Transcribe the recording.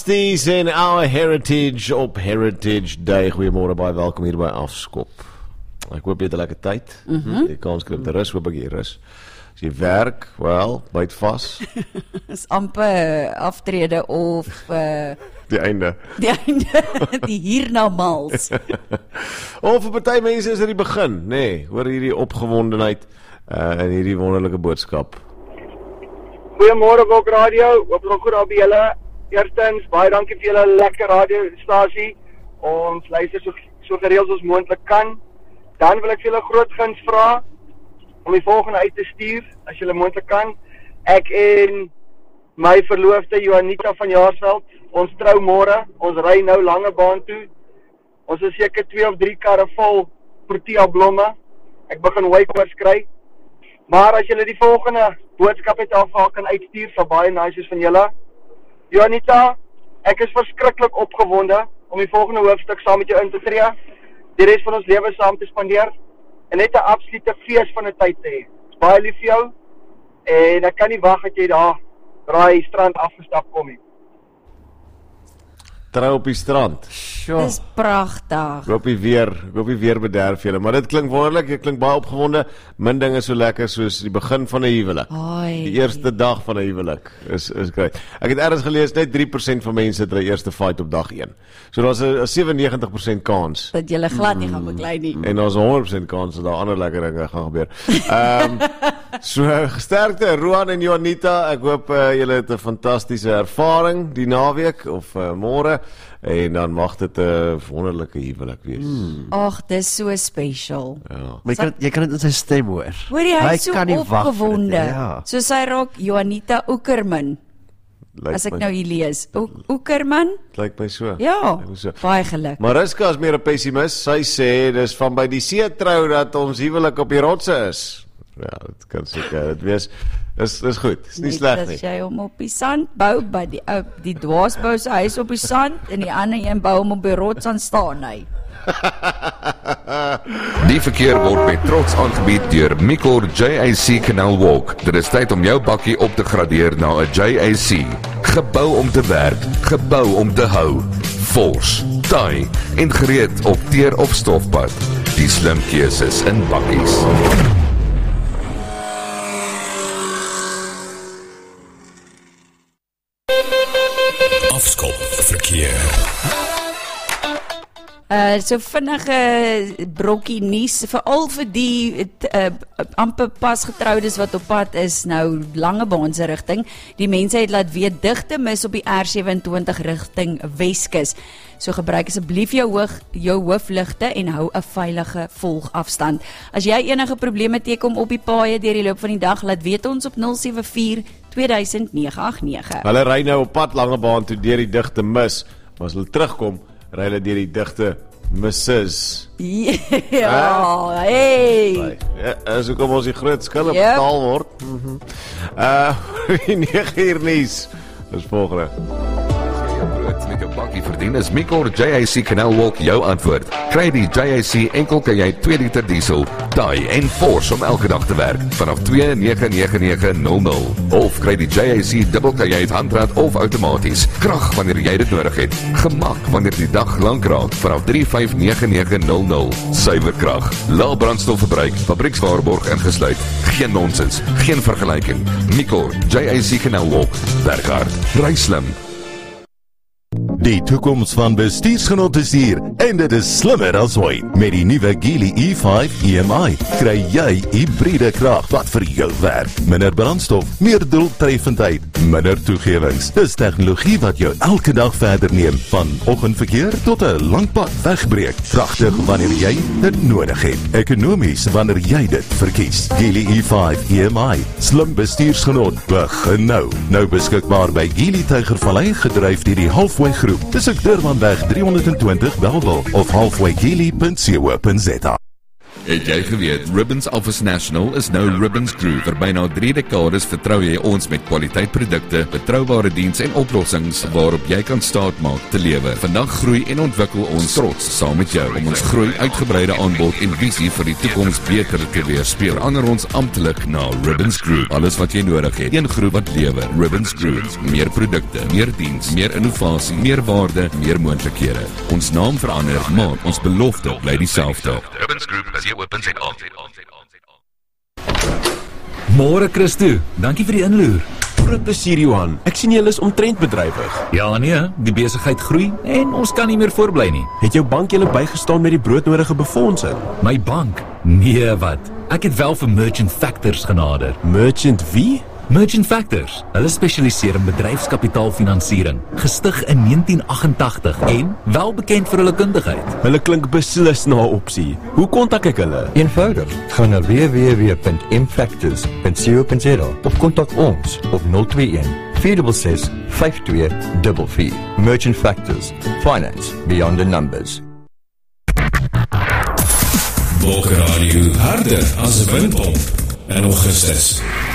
These in our heritage op Heritage Day. Goeiemôre, baie welkom hier by Afskop. Ek hoop jy het 'n lekker tyd. Jy kan skrif te rus, hoop ek jy rus. As jy werk, wel, byt vas. Is amper aftrede of Die einde. die hiernamaals. Of vir party mense is dit die begin, nee, hoor hierdie opgewondenheid en hierdie wonderlike boodskap. Goeiemôre Wok Radio, hoop nog goed daar by julle. Eerstens, baie dankie vir julle lekker radiostasie. Ons luister so gereeld as moontlik kan. Dan wil ek vir julle groot guns vra om die volgende uit te stuur, as julle moontlik kan. Ek en my verloofde Johanita van Jaarsveld, ons trou môre. Ons ry nou Langebaan toe. Ons is seker 2 of 3 karre vol Protea blomme. Ek begin hoekoors kry. Maar as julle die volgende boodskap uit afhaal kan uitstuur, sal baie nice is van julle. Johanita, ek is verskriklik opgewonde om die volgende hoofstuk saam met jou in te tree, die res van ons lewe saam te spandeer, en net 'n absolute fees van 'n tyd te hê. Baie lief vir jou, en ek kan nie wag dat jy daar draai strand afgestap kom nie. Trou op die strand. Dis pragtig. Ek hoop die weer bederf julle, maar dit klink wonderlik, jy klink baie opgewonde. Min dinge so lekker soos die begin van 'n huwelik. Die eerste dag van 'n huwelik is great. Ek het ergens gelees net 3% van mense het hulle eerste fight op dag 1. So daar's 'n 97% kans dat julle glad nie gaan beklei nie. En daar's 100% kans dat daar ander lekker dinge gaan gebeur. So gesterkte Roan en Johanita, ek hoop julle het 'n fantastiese ervaring die naweek of môre. En dan mag dit 'n wonderlike huwelik wees. Ag, dis so special. Ja. Maar jy kan dit in sy stem hoor. Hoor jy, hy is so opgewonde. Ja. So sy raak Johanita Oekerman. As ek nou hier lees. Oekerman? Lyk my so. Ja, baie geluk. Mariska is meer 'n pessimist. Sy sê dis van by die see trou dat ons huwelik op die rotse is. Ja, dit kan seker dit wees. Dis goed. Dis nie sleg nie. As jy hom op die sand bou by die dwaasbou se huis op die sand en die ander een bou hom op die rots aan staan hy. Die verkeer word met trots aangebied deur Mikor JAC Canal Walk. Dit is tyd om jou bakkie op te gradeer na 'n JAC. Gebou om te werk, gebou om te hou. Vors, taai en gereed op teer of stofpad. Die slim keuses in bakkies. Afskop verkeer. So vinnige brokkie nuus, veral vir die amper pas getroudes wat op pad is nou Langebaan se rigting. Die mense het laat weet digte mis op die R27 rigting Weskus. So gebruik asseblief jou hoofligte en hou 'n veilige volgafstand. As jy enige probleme teekom op die paaie deur die loop van die dag, laat weet ons op 074 2000 989. Hulle ry nou op pad Langebaan toe deur die digte mis, maar as hulle terugkom, ry hulle deur die digte misses. Ja, hey. Ja, so kom ons die groot skille betaal word. Die 9 uur nuus. Dis volgende. Bakkie verdien is Mikor JAC Canal Walk jou antwoord. Kry die JAC enkel kan jy 2 liter diesel, taai en Force om elke dag te werk vanaf 2,99900. Of kry die JAC dubbel kan jy het handrat of outomaties. Krag wanneer jy dit nodig het. Gemak wanneer die dag lank raak vanaf 3,59900. Suiwer krag, lae brandstofverbruik, fabriekswaarborg ingesluit. Geen nonsens, geen vergelyking. Mikor JAC Canal Walk. Werk hard, ry slim. Die toekoms van bestuursgenot is hier en dit is slimmer as ooit. Met die nuwe Geely E5 EMI kry jy hybride krag wat vir jou werk. Minder brandstof, meer doeltreffendheid, minder toegewings. Dis tegnologie wat jou elke dag verder neem, van oggendverkeer tot 'n lang pad wegbreek. Kragtig wanneer jy dit nodig het. Ekonomies wanneer jy dit verkies. Geely E5 EMI, slim bestuursgenot, begin nou. Nou beskikbaar by Geely Tygervallei, gedryf deur die Halfway Groep. Dis ek Durbanweg 320 Bellville of halfwaygeely.co.za. Het jy geweet, Ribbons Office National is nou Ribbons Group. Vir byna 3 dekades vertrou jy ons met kwaliteitprodukte, betroubare diens en oplossings waarop jy kan staatmaak te lewer. Vandag groei en ontwikkel ons trots saam met jou om ons groei, uitgebreide aanbod en visie vir die toekoms beter te weerspieël. Verander ons amptelik na Ribbons Group. Alles wat jy nodig het, een groep wat lewer. Ribbons Group. Meer produkte, meer diens, meer innovasie, meer waarde, meer moontlikhede. Ons naam verander, maar ons belofte bly dieselfde. Ribbons Group is hier open en aan. Môre Christo, dankie vir die inloer. Groot plesier Johan, ek sien julle is omtrent bedrywig. Ja nee, die besigheid groei en ons kan nie meer voorbly nie. Het jou bank julle bygestaan met die broodnodige befondsing? My bank? Nee wat, ek het wel vir Merchant Factors genader. Merchant wie? Merchant Factors, hulle spesialiseer in bedryfskapitaalfinansiering, gestig in 1988 en wel bekend vir hulle kundigheid. Hulle klink beslis na 'n opsie. Hoe kontak ek hulle? Eenvoudig, gaan na www.mfactors.co.za of kontak ons op 021 466 5244. Merchant Factors, finance beyond the numbers. Bokke Radio, harder as 'n windpomp in Augustus.